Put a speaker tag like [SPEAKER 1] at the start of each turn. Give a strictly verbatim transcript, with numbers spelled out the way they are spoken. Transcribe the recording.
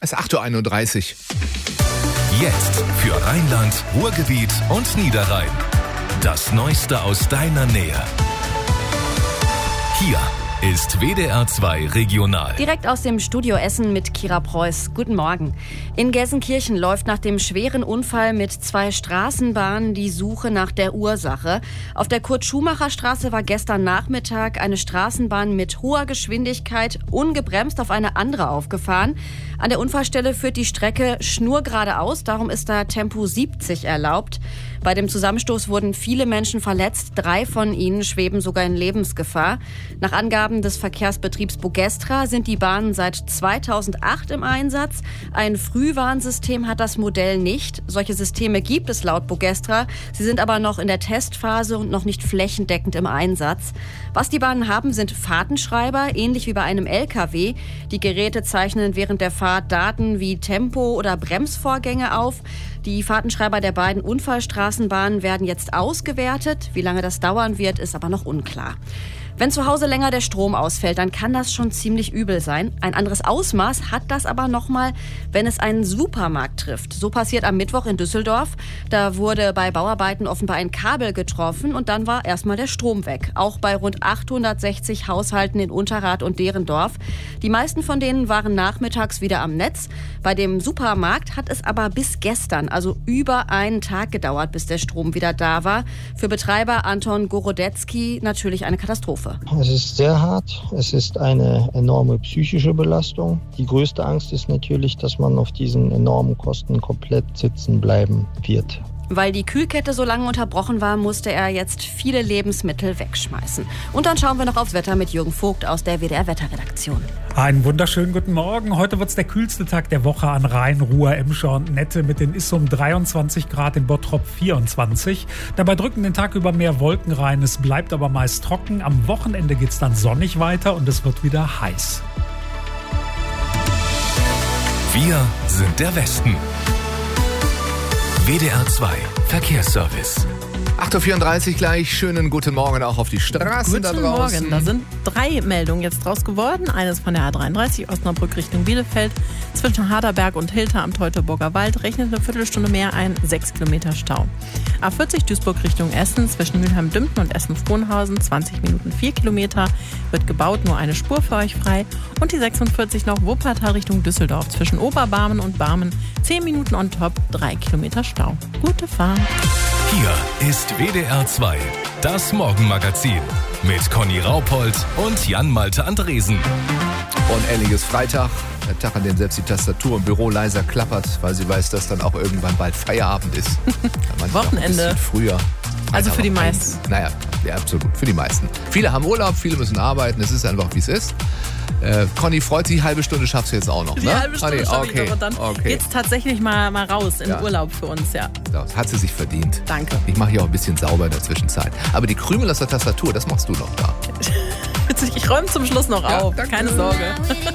[SPEAKER 1] Es ist acht Uhr einunddreißig.
[SPEAKER 2] Jetzt für Rheinland, Ruhrgebiet und Niederrhein. Das Neueste aus deiner Nähe. Hier ist W D R zwei Regional.
[SPEAKER 3] Direkt aus dem Studio Essen mit Kira Preuß. Guten Morgen. In Gelsenkirchen läuft nach dem schweren Unfall mit zwei Straßenbahnen die Suche nach der Ursache. Auf der Kurt-Schumacher-Straße war gestern Nachmittag eine Straßenbahn mit hoher Geschwindigkeit ungebremst auf eine andere aufgefahren. An der Unfallstelle führt die Strecke schnurgeradeaus, darum ist da Tempo siebzig erlaubt. Bei dem Zusammenstoß wurden viele Menschen verletzt, drei von ihnen schweben sogar in Lebensgefahr. Nach Angaben des Verkehrsbetriebs Bogestra sind die Bahnen seit zweitausendacht im Einsatz. Ein Frühwarnsystem hat das Modell nicht. Solche Systeme gibt es laut Bogestra. Sie sind aber noch in der Testphase und noch nicht flächendeckend im Einsatz. Was die Bahnen haben, sind Fahrtenschreiber, ähnlich wie bei einem L K W. Die Geräte zeichnen während der Fahrt Daten wie Tempo- oder Bremsvorgänge auf. Die Fahrtenschreiber der beiden Unfallstraßenbahnen werden jetzt ausgewertet. Wie lange das dauern wird, ist aber noch unklar. Wenn zu Hause länger der Strom ausfällt, dann kann das schon ziemlich übel sein. Ein anderes Ausmaß hat das aber nochmal, wenn es einen Supermarkt trifft. So passiert am Mittwoch in Düsseldorf. Da wurde bei Bauarbeiten offenbar ein Kabel getroffen und dann war erstmal der Strom weg. Auch bei rund achthundertsechzig Haushalten in Unterrath und Derendorf. Die meisten von denen waren nachmittags wieder am Netz. Bei dem Supermarkt hat es aber bis gestern, also über einen Tag gedauert, bis der Strom wieder da war. Für Betreiber Anton Gorodetzky natürlich eine Katastrophe.
[SPEAKER 4] Es ist sehr hart. Es ist eine enorme psychische Belastung. Die größte Angst ist natürlich, dass man auf diesen enormen Kosten komplett sitzen bleiben wird.
[SPEAKER 3] Weil die Kühlkette so lange unterbrochen war, musste er jetzt viele Lebensmittel wegschmeißen. Und dann schauen wir noch aufs Wetter mit Jürgen Vogt aus der W D R-Wetterredaktion.
[SPEAKER 5] Einen wunderschönen guten Morgen. Heute wird es der kühlste Tag der Woche an Rhein, Ruhr, Emscher und Nette mit den Issum dreiundzwanzig Grad, in Bottrop vierundzwanzig. Dabei drücken den Tag über mehr Wolken rein. Es bleibt aber meist trocken. Am Wochenende geht es dann sonnig weiter und es wird wieder heiß.
[SPEAKER 2] Wir sind der Westen. W D R zwei Verkehrsservice.
[SPEAKER 1] acht Uhr vierunddreißig gleich. Schönen guten Morgen auch auf die Straßen
[SPEAKER 6] guten
[SPEAKER 1] da draußen.
[SPEAKER 6] Morgen. Da sind drei Meldungen jetzt draus geworden. Eines von der A dreiunddreißig Osnabrück Richtung Bielefeld. Zwischen Harderberg und Hilter am Teutoburger Wald rechnet eine Viertelstunde mehr ein. sechs Kilometer Stau. A vierzig Duisburg Richtung Essen. Zwischen Mülheim-Dümpten und Essen-Frohnhausen. zwanzig Minuten vier Kilometer. Wird gebaut, nur eine Spur für euch frei. Und die sechsundvierzig noch Wuppertal Richtung Düsseldorf. Zwischen Oberbarmen und Barmen. zehn Minuten on top. drei Kilometer Stau. Gute Fahrt.
[SPEAKER 2] Hier ist W D R zwei, das Morgenmagazin mit Conny Raupold und Jan-Malte Andresen.
[SPEAKER 1] Und endliches Freitag, der Tag, an dem selbst die Tastatur im Büro leiser klappert, weil sie weiß, dass dann auch irgendwann bald Feierabend ist.
[SPEAKER 6] Wochenende.
[SPEAKER 1] Ein bisschen früher.
[SPEAKER 6] Also für die
[SPEAKER 1] meisten.
[SPEAKER 6] meisten.
[SPEAKER 1] Naja, ja, absolut, für die meisten. Viele haben Urlaub, viele müssen arbeiten, es ist einfach, wie es ist. Äh, Conny freut sich, halbe Stunde schaffst du jetzt auch noch, ne?
[SPEAKER 6] Die halbe Stunde
[SPEAKER 1] Conny,
[SPEAKER 6] schaffe
[SPEAKER 1] okay,
[SPEAKER 6] ich noch und dann
[SPEAKER 1] okay.
[SPEAKER 6] geht's tatsächlich mal, mal raus in
[SPEAKER 1] Ja.
[SPEAKER 6] Urlaub für uns, ja.
[SPEAKER 1] Das hat sie sich verdient.
[SPEAKER 6] Danke.
[SPEAKER 1] Ich mache hier auch ein bisschen sauber in der Zwischenzeit. Aber die Krümel aus der Tastatur, das machst du noch da.
[SPEAKER 6] Ich räume zum Schluss noch
[SPEAKER 1] Ja,
[SPEAKER 6] auf,
[SPEAKER 1] danke.
[SPEAKER 6] keine Sorge.